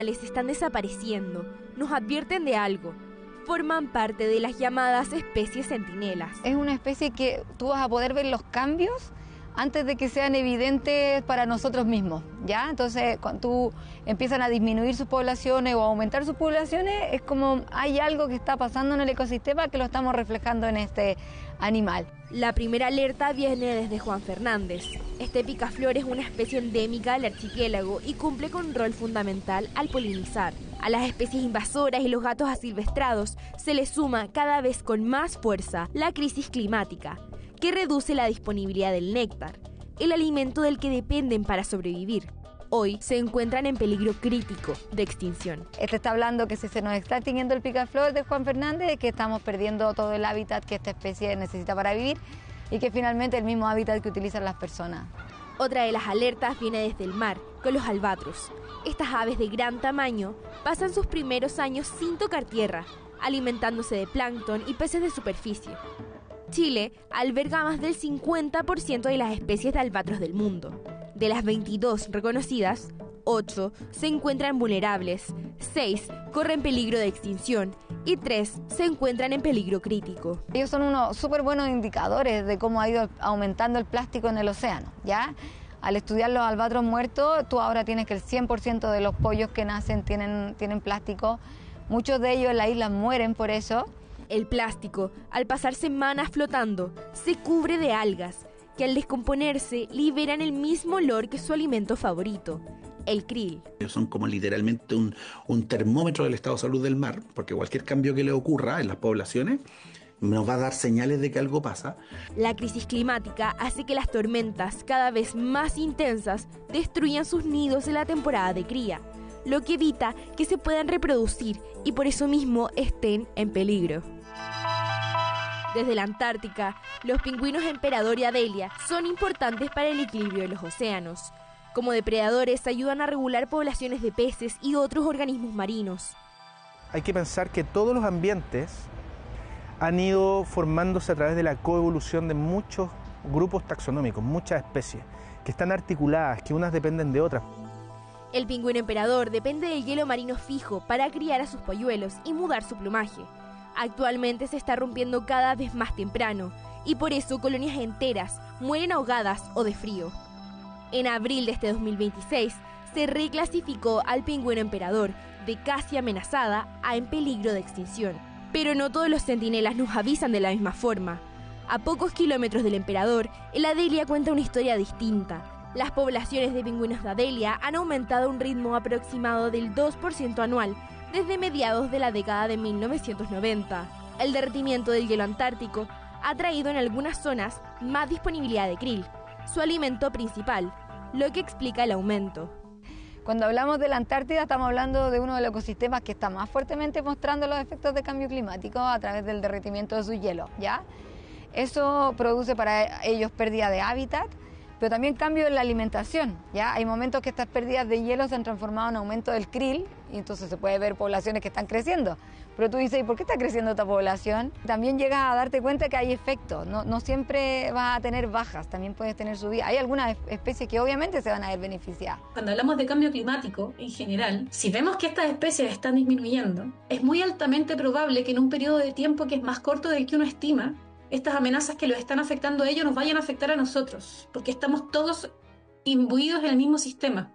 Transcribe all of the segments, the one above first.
Les están desapareciendo, nos advierten de algo. Forman parte de las llamadas especies centinelas. Es una especie que tú vas a poder ver los cambios antes de que sean evidentes para nosotros mismos, ¿ya? Entonces, cuando tú empiezan a disminuir sus poblaciones o a aumentar sus poblaciones, es como hay algo que está pasando en el ecosistema que lo estamos reflejando en este animal. La primera alerta viene desde Juan Fernández. Este picaflor es una especie endémica del archipiélago y cumple con un rol fundamental al polinizar. A las especies invasoras y los gatos asilvestrados se les suma cada vez con más fuerza la crisis climática, que reduce la disponibilidad del néctar, el alimento del que dependen para sobrevivir. Hoy se encuentran en peligro crítico de extinción. Este está hablando que si se nos está extinguiendo el picaflor de Juan Fernández, que estamos perdiendo todo el hábitat que esta especie necesita para vivir y que finalmente el mismo hábitat que utilizan las personas. Otra de las alertas viene desde el mar, con los albatros. Estas aves de gran tamaño pasan sus primeros años sin tocar tierra, alimentándose de plancton y peces de superficie. Chile alberga más del 50% de las especies de albatros del mundo. De las 22 reconocidas, 8 se encuentran vulnerables, 6 corren peligro de extinción y 3 se encuentran en peligro crítico. Ellos son unos súper buenos indicadores de cómo ha ido aumentando el plástico en el océano, ¿ya? Al estudiar los albatros muertos, tú ahora tienes que el 100% de los pollos que nacen tienen plástico. Muchos de ellos en la isla mueren por eso. El plástico, al pasar semanas flotando, se cubre de algas, que al descomponerse liberan el mismo olor que su alimento favorito, el krill. Son como literalmente un termómetro del estado de salud del mar, porque cualquier cambio que le ocurra en las poblaciones nos va a dar señales de que algo pasa. La crisis climática hace que las tormentas cada vez más intensas destruyan sus nidos en la temporada de cría, lo que evita que se puedan reproducir y por eso mismo estén en peligro. Desde la Antártica, los pingüinos emperador y Adelia son importantes para el equilibrio de los océanos. Como depredadores ayudan a regular poblaciones de peces y otros organismos marinos. Hay que pensar que todos los ambientes han ido formándose a través de la coevolución de muchos grupos taxonómicos, muchas especies, que están articuladas, que unas dependen de otras. El pingüino emperador depende del hielo marino fijo para criar a sus polluelos y mudar su plumaje. Actualmente se está rompiendo cada vez más temprano y por eso colonias enteras mueren ahogadas o de frío. En abril de este 2026 se reclasificó al pingüino emperador de casi amenazada a en peligro de extinción. Pero no todos los centinelas nos avisan de la misma forma. A pocos kilómetros del emperador, el Adelia cuenta una historia distinta. Las poblaciones de pingüinos de Adelia han aumentado a un ritmo aproximado del 2% anual desde mediados de la década de 1990. El derretimiento del hielo antártico ha traído en algunas zonas más disponibilidad de krill, su alimento principal, lo que explica el aumento. Cuando hablamos de la Antártida estamos hablando de uno de los ecosistemas que está más fuertemente mostrando los efectos de cambio climático a través del derretimiento de su hielo, ¿ya? Eso produce para ellos pérdida de hábitat, pero también cambio en la alimentación, ¿ya? Hay momentos que estas pérdidas de hielo se han transformado en aumento del krill y entonces se puede ver poblaciones que están creciendo. Pero tú dices, ¿y por qué está creciendo esta población? También llegas a darte cuenta que hay efectos, no siempre vas a tener bajas, también puedes tener subidas. Hay algunas especies que obviamente se van a ver beneficiadas. Cuando hablamos de cambio climático en general, si vemos que estas especies están disminuyendo, es muy altamente probable que en un periodo de tiempo que es más corto del que uno estima, estas amenazas que los están afectando a ellos nos vayan a afectar a nosotros, porque estamos todos imbuidos en el mismo sistema.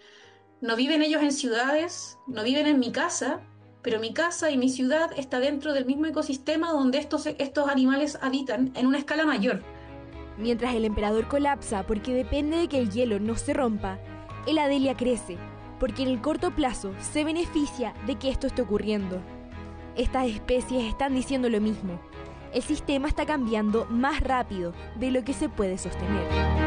No viven ellos en ciudades, no viven en mi casa, pero mi casa y mi ciudad está dentro del mismo ecosistema donde estos animales habitan en una escala mayor. Mientras el emperador colapsa porque depende de que el hielo no se rompa, el Adelia crece, porque en el corto plazo se beneficia de que esto esté ocurriendo. Estas especies están diciendo lo mismo. El sistema está cambiando más rápido de lo que se puede sostener.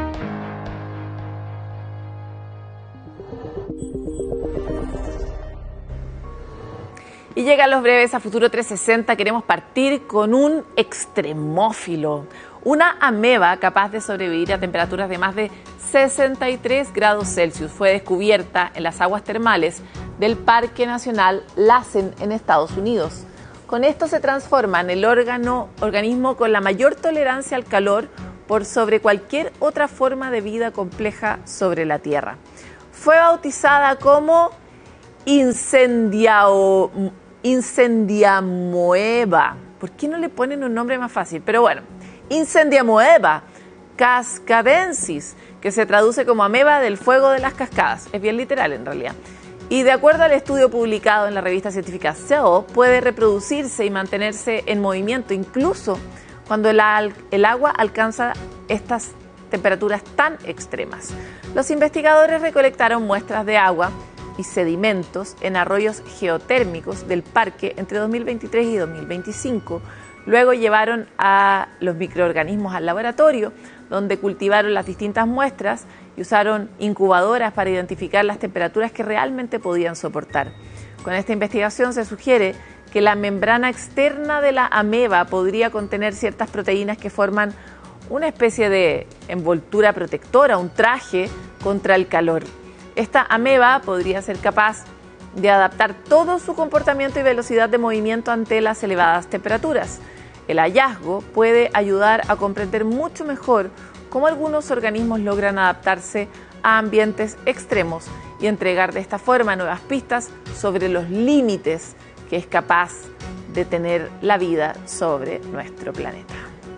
Y llegan los breves a Futuro 360. Queremos partir con un extremófilo, una ameba capaz de sobrevivir a temperaturas de más de 63 grados Celsius. Fue descubierta en las aguas termales del Parque Nacional Lassen en Estados Unidos. Con esto se transforma en el organismo con la mayor tolerancia al calor por sobre cualquier otra forma de vida compleja sobre la Tierra. Fue bautizada como Incendiamoeba. ¿Por qué no le ponen un nombre más fácil? Pero bueno, Incendiamoeba cascadensis, que se traduce como ameba del fuego de las cascadas. Es bien literal en realidad. Y de acuerdo al estudio publicado en la revista científica Cell, puede reproducirse y mantenerse en movimiento incluso cuando el agua alcanza estas temperaturas tan extremas. Los investigadores recolectaron muestras de agua y sedimentos en arroyos geotérmicos del parque entre 2023 y 2025. Luego llevaron a los microorganismos al laboratorio, donde cultivaron las distintas muestras y usaron incubadoras para identificar las temperaturas que realmente podían soportar. Con esta investigación se sugiere que la membrana externa de la ameba podría contener ciertas proteínas que forman una especie de envoltura protectora, un traje contra el calor. Esta ameba podría ser capaz de adaptar todo su comportamiento y velocidad de movimiento ante las elevadas temperaturas. El hallazgo puede ayudar a comprender mucho mejor cómo algunos organismos logran adaptarse a ambientes extremos y entregar de esta forma nuevas pistas sobre los límites que es capaz de tener la vida sobre nuestro planeta.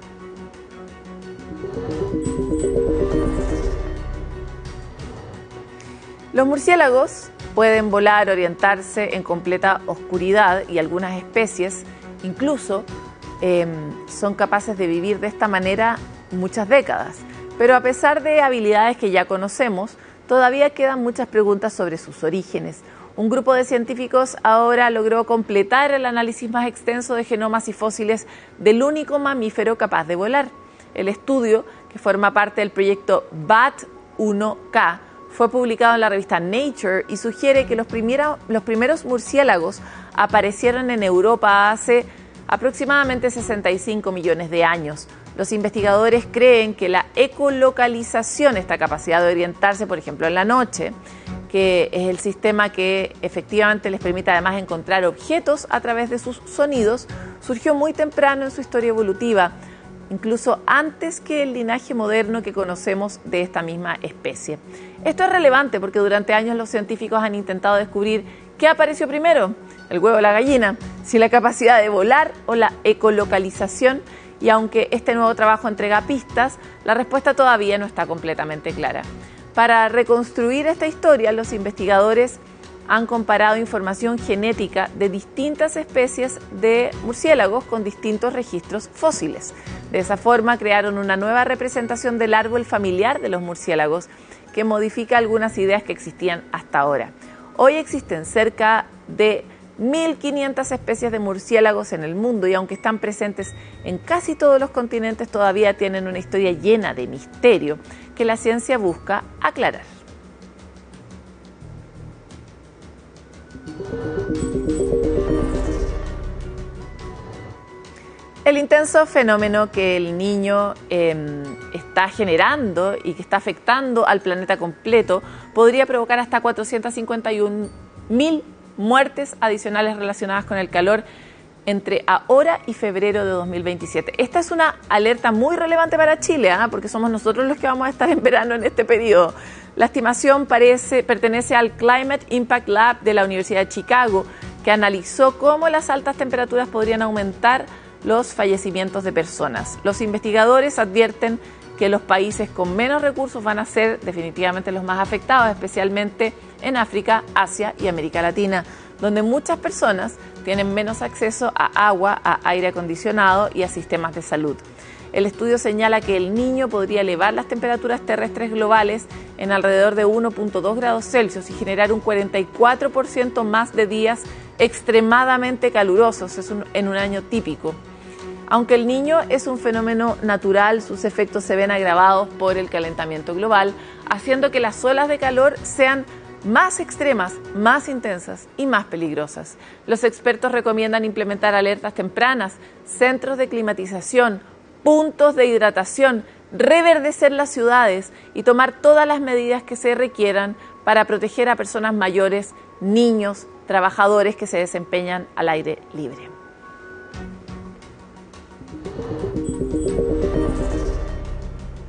Los murciélagos pueden volar, orientarse en completa oscuridad y algunas especies incluso son capaces de vivir de esta manera muchas décadas. Pero a pesar de habilidades que ya conocemos, todavía quedan muchas preguntas sobre sus orígenes. Un grupo de científicos ahora logró completar el análisis más extenso de genomas y fósiles del único mamífero capaz de volar. El estudio, que forma parte del proyecto BAT-1K, fue publicado en la revista Nature y sugiere que los primeros murciélagos aparecieron en Europa hace aproximadamente 65 millones de años. Los investigadores creen que la ecolocalización, esta capacidad de orientarse, por ejemplo, en la noche, que es el sistema que efectivamente les permite además encontrar objetos a través de sus sonidos, surgió muy temprano en su historia evolutiva, incluso antes que el linaje moderno que conocemos de esta misma especie. Esto es relevante porque durante años los científicos han intentado descubrir qué apareció primero, el huevo o la gallina, si la capacidad de volar o la ecolocalización, y aunque este nuevo trabajo entrega pistas, la respuesta todavía no está completamente clara. Para reconstruir esta historia, los investigadores han comparado información genética de distintas especies de murciélagos con distintos registros fósiles. De esa forma crearon una nueva representación del árbol familiar de los murciélagos que modifica algunas ideas que existían hasta ahora. Hoy existen cerca de 1.500 especies de murciélagos en el mundo y aunque están presentes en casi todos los continentes, todavía tienen una historia llena de misterio que la ciencia busca aclarar. El intenso fenómeno que el Niño está generando y que está afectando al planeta completo podría provocar hasta 451.000 muertes adicionales relacionadas con el calor entre ahora y febrero de 2027. Esta es una alerta muy relevante para Chile, porque somos nosotros los que vamos a estar en verano en este periodo. La estimación pertenece al Climate Impact Lab de la Universidad de Chicago, que analizó cómo las altas temperaturas podrían aumentar los fallecimientos de personas. Los investigadores advierten que los países con menos recursos van a ser definitivamente los más afectados, especialmente en África, Asia y América Latina, donde muchas personas tienen menos acceso a agua, a aire acondicionado y a sistemas de salud. El estudio señala que el Niño podría elevar las temperaturas terrestres globales en alrededor de 1.2 grados Celsius y generar un 44% más de días extremadamente calurosos en un año típico. Aunque el Niño es un fenómeno natural, sus efectos se ven agravados por el calentamiento global, haciendo que las olas de calor sean más extremas, más intensas y más peligrosas. Los expertos recomiendan implementar alertas tempranas, centros de climatización, puntos de hidratación, reverdecer las ciudades y tomar todas las medidas que se requieran para proteger a personas mayores, niños, trabajadores que se desempeñan al aire libre.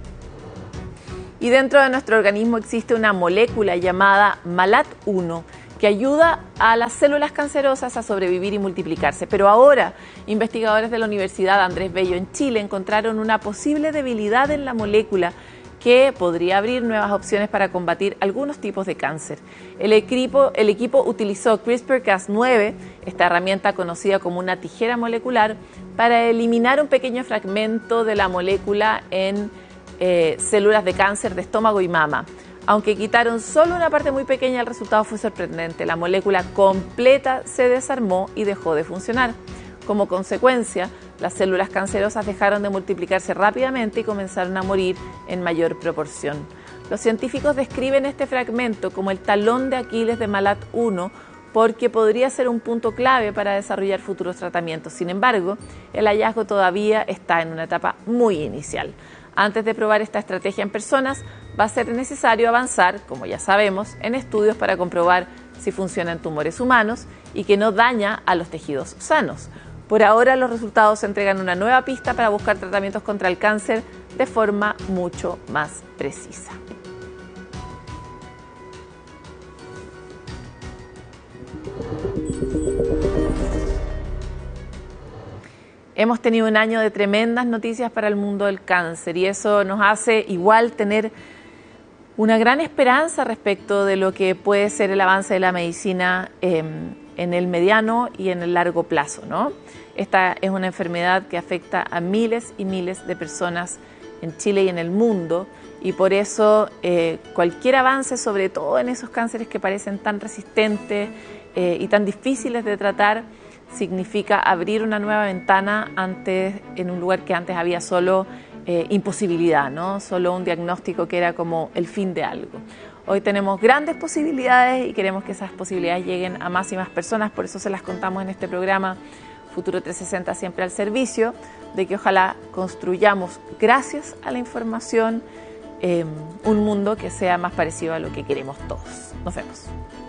Y dentro de nuestro organismo existe una molécula llamada MALAT1 que ayuda a las células cancerosas a sobrevivir y multiplicarse. Pero ahora, investigadores de la Universidad Andrés Bello en Chile encontraron una posible debilidad en la molécula que podría abrir nuevas opciones para combatir algunos tipos de cáncer. El equipo utilizó CRISPR-Cas9, esta herramienta conocida como una tijera molecular, para eliminar un pequeño fragmento de la molécula en células de cáncer de estómago y mama. Aunque quitaron solo una parte muy pequeña, el resultado fue sorprendente. La molécula completa se desarmó y dejó de funcionar. Como consecuencia, las células cancerosas dejaron de multiplicarse rápidamente y comenzaron a morir en mayor proporción. Los científicos describen este fragmento como el talón de Aquiles de MALAT1 porque podría ser un punto clave para desarrollar futuros tratamientos. Sin embargo, el hallazgo todavía está en una etapa muy inicial. Antes de probar esta estrategia en personas, va a ser necesario avanzar, como ya sabemos, en estudios para comprobar si funciona en tumores humanos y que no daña a los tejidos sanos. Por ahora, los resultados entregan una nueva pista para buscar tratamientos contra el cáncer de forma mucho más precisa. Hemos tenido un año de tremendas noticias para el mundo del cáncer y eso nos hace igual tener una gran esperanza respecto de lo que puede ser el avance de la medicina en el mediano y en el largo plazo, ¿no? Esta es una enfermedad que afecta a miles y miles de personas en Chile y en el mundo y por eso cualquier avance, sobre todo en esos cánceres que parecen tan resistentes y tan difíciles de tratar, significa abrir una nueva ventana en un lugar que antes había solo imposibilidad, ¿no? Solo un diagnóstico que era como el fin de algo. Hoy tenemos grandes posibilidades y queremos que esas posibilidades lleguen a más y más personas, por eso se las contamos en este programa Futuro 360 siempre al servicio, de que ojalá construyamos, gracias a la información, un mundo que sea más parecido a lo que queremos todos. Nos vemos.